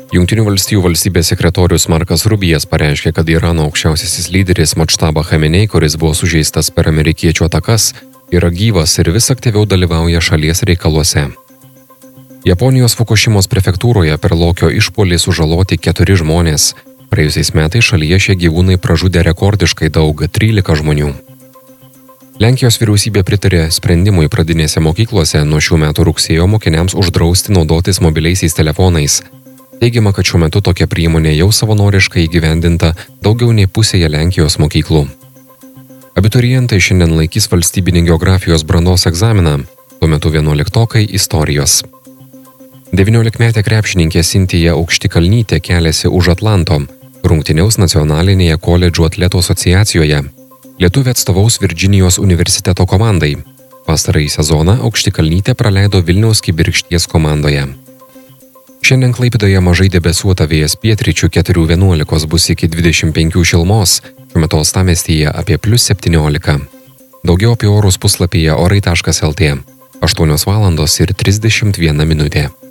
Jungtinių valstijų valstybės sekretorius Markas Rubijas pareiškė, kad Irano aukščiausiasis lyderis Modžtaba Chamenei, kuris buvo sužeistas per amerikiečių atakas, yra gyvas ir vis aktyviau dalyvauja šalies reikaluose. Japonijos Fukušimos prefektūroje per lokio išpuolį sužaloti 4 žmonės. Praėjusiais metais šalyje šie gyvūnai pražudė rekordiškai daug – 13 žmonių. Lenkijos vyriausybė pritarė sprendimui pradinėse mokyklose nuo šių metų rugsėjo mokiniams uždrausti naudotis mobiliaisiais telefonais. Teigiama, kad šiuo metu tokia priemonė jau savanoriškai įgyvendinta daugiau nei pusėje Lenkijos mokyklų. Abiturientai šiandien laikys valstybinį geografijos brandos egzaminą, tuo metu 11-okai istorijos. 19-metė krepšininkė Sintija Aukštikalnytė keliasi už Atlanto, rungtyniaus nacionalinėje koledžų atletų asociacijoje. Lietuvė atstovaus Virdžinijos universiteto komandai. Pastarąjį sezoną Aukštikalnytė praleido Vilniaus Kibirkšties komandoje. Šiandien Klaipėdoje mažai debesuota, vėjas pietryčių 4–11 bus iki 25 šilumos, šiuo metu uostamiestyje apie +17. Daugiau apie orus puslapyje orai.lt. 8:31 min.